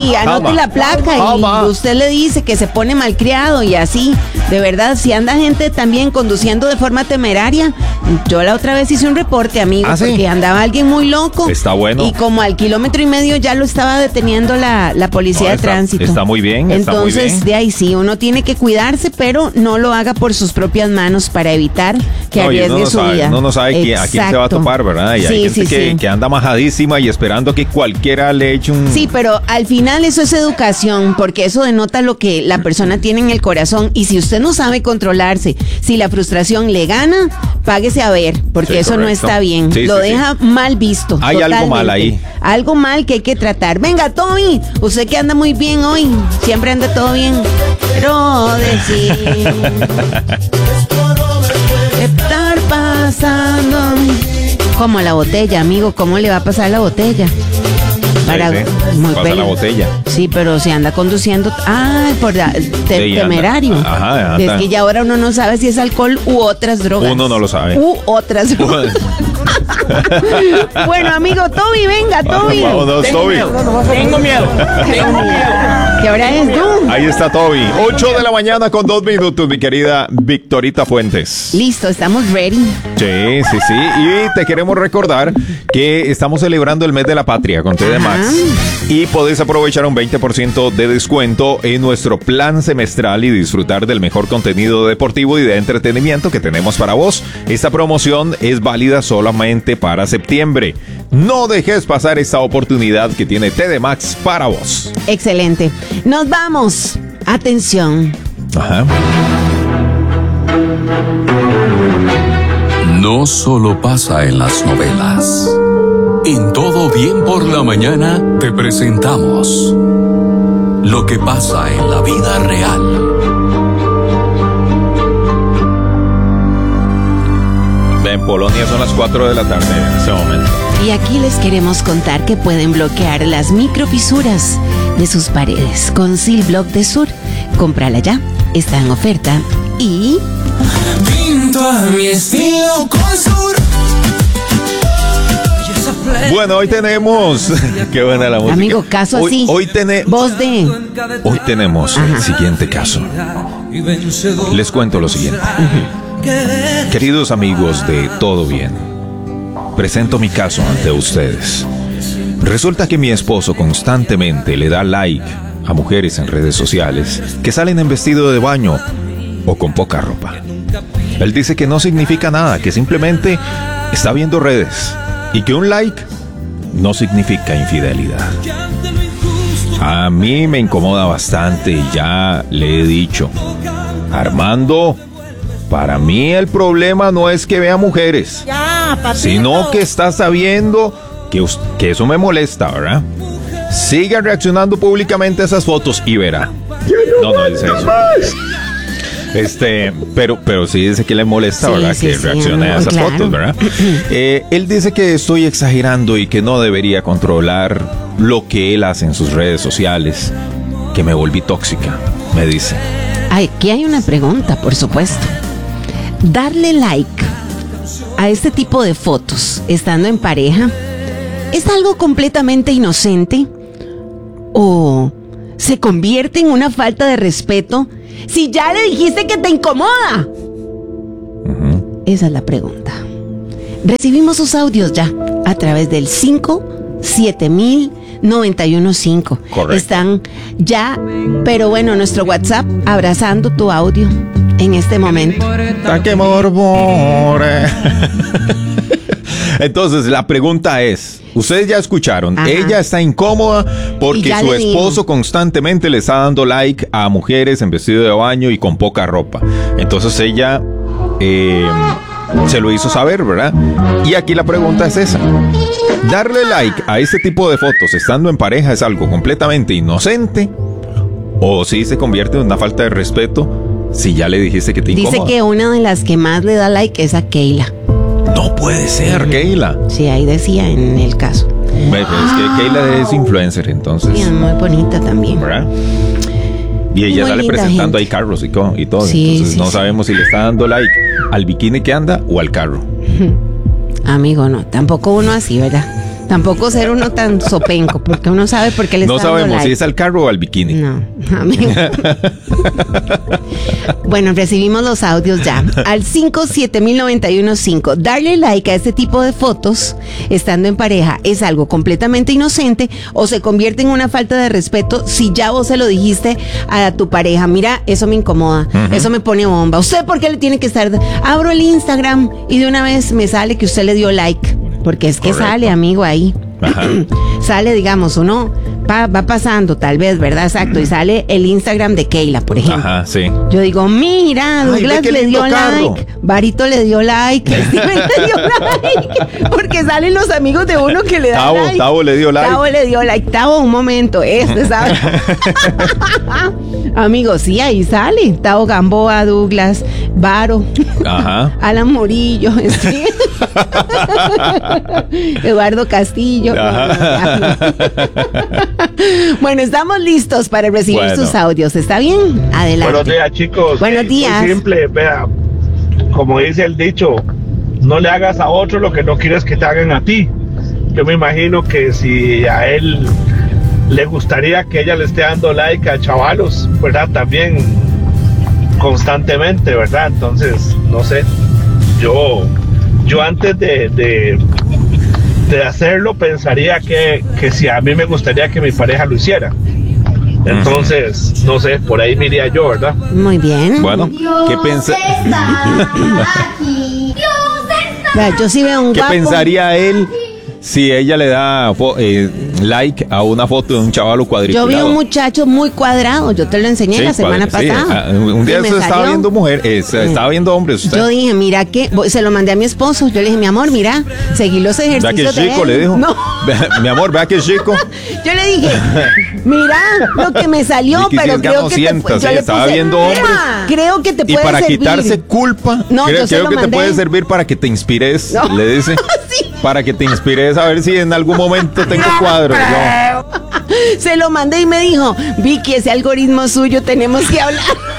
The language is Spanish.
y anote la placa y usted le dice que se pone malcriado y así. De verdad, si anda gente también conduciendo de forma temeraria, yo la otra vez hice un reporte, amigo, porque andaba alguien muy loco. Está bueno. Y como al 1,5 kilómetros ya lo estaba deteniendo la policía de tránsito. Está muy bien. Entonces, de ahí sí, uno tiene que cuidarse, pero no lo haga por sus propias manos para evitar que arriesgue su vida. Uno no sabe a quién se va a topar, ¿verdad? Y hay gente que anda majadísima y esperando que cualquiera le eche un... Sí, pero al final eso es educación, porque eso denota lo que la persona tiene en el corazón. Y si usted no sabe controlarse, si la frustración le gana, páguese a ver, porque eso no está bien. Lo deja mal visto. Hay algo mal ahí. Algo mal que hay que tratar. Venga, Toby, usted que anda muy bien hoy, siempre anda todo bien. Pero decir estar pasando como la botella, amigo, ¿cómo le va a pasar la botella? Pasa la botella. Sí, pero si anda conduciendo, por temerario. Anda. Es que ya ahora uno no sabe si es alcohol u otras drogas. Uno no lo sabe. U otras drogas. Bueno, amigo, Toby, venga, Toby. Vámonos, Toby. Tengo miedo. ¿Qué hora es tú? Ahí está Toby. 8 de la mañana con 2 minutos, mi querida Victorita Fuentes. Listo, estamos ready. Sí. Y te queremos recordar que estamos celebrando el mes de la patria con TD Max. Y podés aprovechar un 20% de descuento en nuestro plan semestral y disfrutar del mejor contenido deportivo y de entretenimiento que tenemos para vos. Esta promoción es válida solamente para septiembre. No dejes pasar esta oportunidad que tiene TD Max para vos. Excelente. Nos vamos. Atención. No solo pasa en las novelas. En Todo Bien por la Mañana te presentamos lo que pasa en la vida real. En Polonia son las 4 de la tarde en este momento. Y aquí les queremos contar que pueden bloquear las microfisuras de sus paredes con Sil Block de Sur. Cómprala ya, está en oferta y... Pinto a mi estilo con Sur. Bueno, hoy tenemos... Qué buena la música. Amigo, caso así. Hoy tenemos el siguiente caso. Les cuento lo siguiente. Queridos amigos de Todo Bien, presento mi caso ante ustedes. Resulta que mi esposo constantemente le da like a mujeres en redes sociales que salen en vestido de baño o con poca ropa. Él dice que no significa nada, que simplemente está viendo redes y que un like no significa infidelidad. A mí me incomoda bastante y ya le he dicho, Armando, para mí el problema no es que vea mujeres, sino que está sabiendo que eso me molesta, ¿verdad? Siga reaccionando públicamente a esas fotos y verá. No dice eso. Pero sí dice que le molesta, ¿verdad? Que reaccione a esas fotos, ¿verdad? Él dice que estoy exagerando y que no debería controlar lo que él hace en sus redes sociales, que me volví tóxica, me dice. Aquí hay una pregunta, por supuesto. Darle like a este tipo de fotos estando en pareja, ¿es algo completamente inocente? ¿O se convierte en una falta de respeto si ya le dijiste que te incomoda? Esa es la pregunta. Recibimos sus audios ya a través del 5700915. Correcto. Están ya, pero bueno, nuestro WhatsApp abrazando tu audio en este momento. ¡Qué morbore! Entonces, la pregunta es, ustedes ya escucharon, ella está incómoda porque su esposo constantemente le está dando like a mujeres en vestido de baño y con poca ropa. Entonces ella se lo hizo saber, ¿verdad? Y aquí la pregunta es esa. ¿Darle like a este tipo de fotos estando en pareja es algo completamente inocente? ¿O si se convierte en una falta de respeto si ya le dijiste que te incomoda? Dice que una de las que más le da like es a Keila. No puede ser, Keila. Sí, ahí decía en el caso. Es que Keila es influencer, entonces. Sí, es muy bonita también, ¿verdad? Y ella sale presentando ahí carros y todo. Sí, entonces no sabemos si le está dando like al bikini que anda o al carro. Amigo, no, tampoco uno así, ¿verdad? Tampoco ser uno tan sopenco, porque uno sabe por qué le No está dando sabemos like. si es al carro o al bikini. No, amigo. Bueno, recibimos los audios ya. Al 5709115. Darle like a este tipo de fotos, estando en pareja, es algo completamente inocente o se convierte en una falta de respeto si ya vos se lo dijiste a tu pareja. Mira, eso me incomoda, eso me pone bomba. ¿Usted por qué le tiene que estar? Abro el Instagram y de una vez me sale que usted le dio like. Porque es que Correcto. sale, amigo, ahí. Ajá. Sale, digamos, uno va pasando, tal vez, ¿verdad? Exacto. Y sale el Instagram de Keila, por ejemplo. Ajá, sí. Yo digo, mira, Ay, Douglas ve qué le lindo dio carro. like, Barito le dio like, Steven le dio like, porque salen los amigos de uno que le dan like. Tavo le dio like. Tavo le dio like. Tavo, un momento, ¿sabes? Amigos, sí, ahí sale. Tavo Gamboa, Douglas, Varo, Ajá. Alan Morillo, Steven. Eduardo Castillo. Ajá. Bueno, estamos listos para recibir Bueno. sus audios. ¿Está bien? Adelante. Buenos días, chicos. Buenos días. Muy simple, vea, como dice el dicho, no le hagas a otro lo que no quieres que te hagan a ti. Yo me imagino que si a él le gustaría que ella le esté dando like a chavalos, ¿verdad? También constantemente, ¿verdad? Entonces, no sé, yo antes de hacerlo pensaría que si a mí me gustaría que mi pareja lo hiciera. Entonces, no sé, por ahí me iría yo, ¿verdad? Muy bien. Bueno, ¿qué Vea, yo sí veo un ¿Qué guapo. pensaría él si ella le da like a una foto de un chavalo Yo cuadriculado? vi un muchacho muy cuadrado. Yo te lo enseñé Sí, la semana padre, sí. pasada. Un día Y me se estaba salió. viendo estaba viendo hombres. Usted. Yo dije, mira que, se lo mandé a mi esposo. Yo le dije, mi amor, mira, seguí los Vea ejercicios que de chico, él. le dijo. No, Mi amor, vea que chico. yo le dije, mira lo que me salió, Y que si pero es creo que ganosienta, yo sí, le estaba puse, viendo hombres. creo que te Y puede para servir. quitarse culpa, No, yo se creo lo que te mandé. puede servir para que te inspires, No. le dice. Sí. Para que te inspires a ver si en algún momento tengo cuadros. No. Se lo mandé y me dijo, Vicky, ese algoritmo suyo tenemos que hablar.